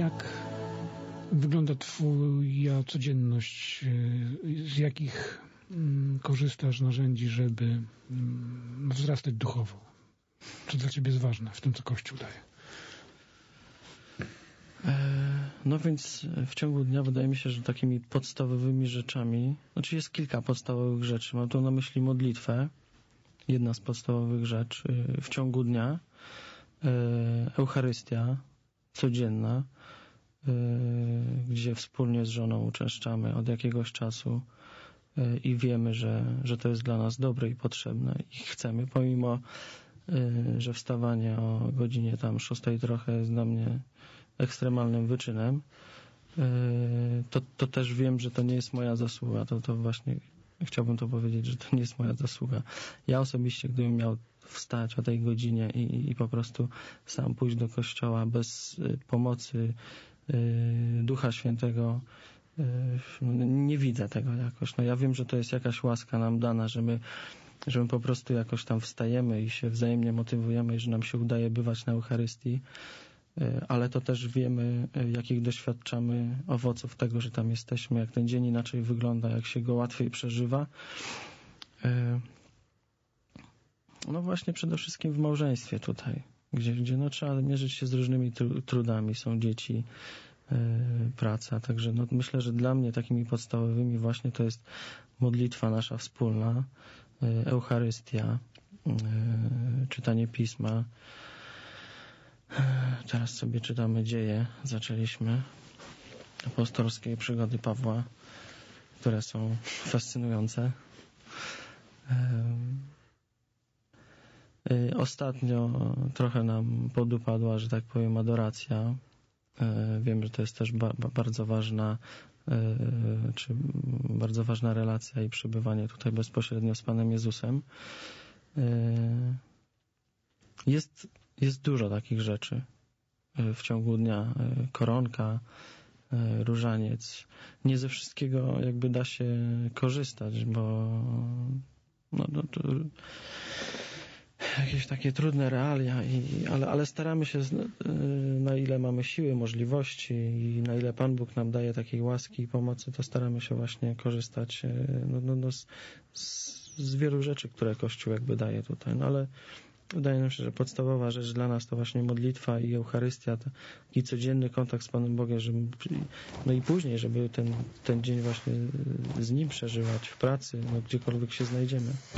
Jak wygląda twoja codzienność? Z jakich korzystasz narzędzi, żeby wzrastać duchowo? Co dla ciebie jest ważne w tym, co Kościół daje? No więc w ciągu dnia wydaje mi się, że takimi podstawowymi rzeczami, znaczy jest kilka podstawowych rzeczy. Mam tu na myśli modlitwę, jedna z podstawowych rzeczy w ciągu dnia, Eucharystia codzienna, gdzie wspólnie z żoną uczęszczamy od jakiegoś czasu i wiemy, że to jest dla nas dobre i potrzebne i chcemy, pomimo że wstawanie o godzinie tam 6 trochę jest dla mnie ekstremalnym wyczynem, to też wiem, że to nie jest moja zasługa. To właśnie chciałbym to powiedzieć, że to nie jest moja zasługa. Ja osobiście, gdybym miał wstać o tej godzinie i po prostu sam pójść do kościoła bez pomocy Ducha Świętego, nie widzę tego jakoś. No ja wiem, że to jest jakaś łaska nam dana, że my po prostu jakoś tam wstajemy i się wzajemnie motywujemy i że nam się udaje bywać na Eucharystii, ale to też wiemy, jakich doświadczamy owoców tego, że tam jesteśmy, jak ten dzień inaczej wygląda, jak się go łatwiej przeżywa. No właśnie przede wszystkim w małżeństwie tutaj, gdzie no, trzeba mierzyć się z różnymi trudami, są dzieci, praca, także no, myślę, że dla mnie takimi podstawowymi właśnie to jest modlitwa nasza wspólna, Eucharystia, czytanie Pisma. Teraz sobie czytamy Dzieje, zaczęliśmy apostolskie przygody Pawła, które są fascynujące. Ostatnio trochę nam podupadła, że tak powiem, adoracja. Wiem, że to jest też bardzo ważna bardzo ważna relacja i przebywanie tutaj bezpośrednio z Panem Jezusem. Jest dużo takich rzeczy w ciągu dnia. Koronka, różaniec. Nie ze wszystkiego jakby da się korzystać, bo to jakieś takie trudne realia, ale staramy się, na ile mamy siły, możliwości i na ile Pan Bóg nam daje takiej łaski i pomocy, to staramy się właśnie korzystać z wielu rzeczy, które Kościół jakby daje tutaj. No ale wydaje nam się, że podstawowa rzecz dla nas to właśnie modlitwa i Eucharystia, taki codzienny kontakt z Panem Bogiem, no i później, żeby ten dzień właśnie z Nim przeżywać w pracy, no gdziekolwiek się znajdziemy.